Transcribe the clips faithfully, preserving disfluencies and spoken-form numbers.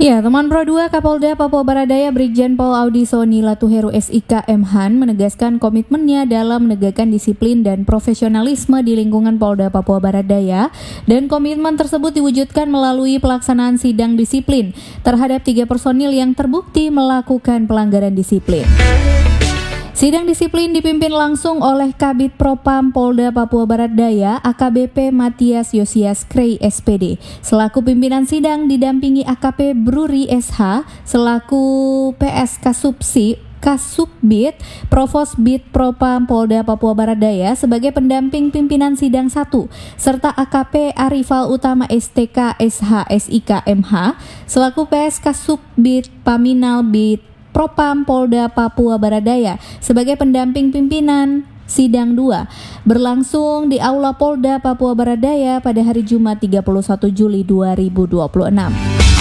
Ya, teman Pro dua Kapolda Papua Barat Daya Brigjen Pol Audi Soni Latuheru S I K M Han menegaskan komitmennya dalam menegakkan disiplin dan profesionalisme di lingkungan Polda Papua Barat Daya, dan komitmen tersebut diwujudkan melalui pelaksanaan sidang disiplin terhadap tiga personil yang terbukti melakukan pelanggaran disiplin. Sidang disiplin dipimpin langsung oleh Kabid Propam Polda Papua Barat Daya A K B P Matias Yosias Krei S P D. Selaku pimpinan sidang didampingi A K P Bruri S H selaku P S Kasubsi Kasubit Provos Bid Propam Polda Papua Barat Daya sebagai pendamping pimpinan sidang satu, serta A K P Arifal Utama S T K S H S I K M H selaku P S Kasubit Paminal Bid Propam Polda Papua Barat Daya sebagai pendamping pimpinan sidang dua, berlangsung di Aula Polda Papua Barat Daya pada hari Jumat tiga puluh satu Juli dua ribu dua puluh enam.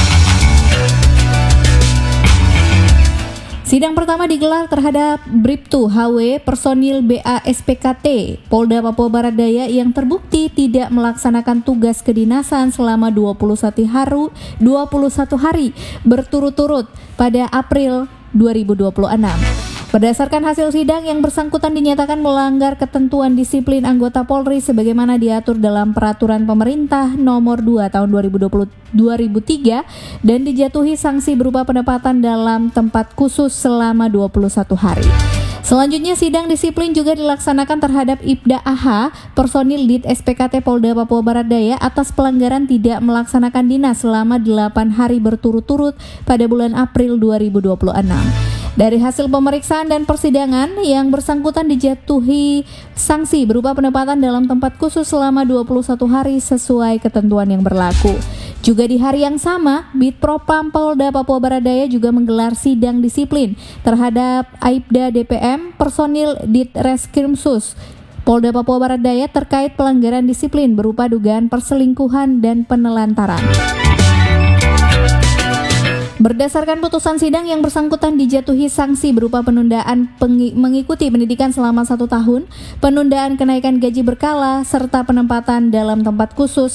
Sidang pertama digelar terhadap Bribtu H W personil B A S P K T Polda Papua Barat Daya yang terbukti tidak melaksanakan tugas kedinasan selama dua puluh satu hari, dua puluh satu hari berturut-turut pada April dua ribu dua puluh enam. Berdasarkan hasil sidang, yang bersangkutan dinyatakan melanggar ketentuan disiplin anggota Polri sebagaimana diatur dalam Peraturan Pemerintah Nomor dua Tahun dua ribu dua puluh dua ribu tiga dan dijatuhi sanksi berupa penempatan dalam tempat khusus selama dua puluh satu hari. Selanjutnya, sidang disiplin juga dilaksanakan terhadap Ibda A H, personil Dit S P K T Polda Papua Barat Daya atas pelanggaran tidak melaksanakan dinas selama delapan hari berturut-turut pada bulan April dua ribu dua puluh enam. Dari hasil pemeriksaan dan persidangan, yang bersangkutan dijatuhi sanksi berupa penempatan dalam tempat khusus selama dua puluh satu hari sesuai ketentuan yang berlaku. Juga di hari yang sama, Bid Propam Polda Papua Barat Daya juga menggelar sidang disiplin terhadap Aibda D P M, personil Ditreskrimsus Polda Papua Barat Daya terkait pelanggaran disiplin berupa dugaan perselingkuhan dan penelantaran. Berdasarkan putusan sidang, yang bersangkutan dijatuhi sanksi berupa penundaan pengi- mengikuti pendidikan selama satu tahun, penundaan kenaikan gaji berkala, serta penempatan dalam tempat khusus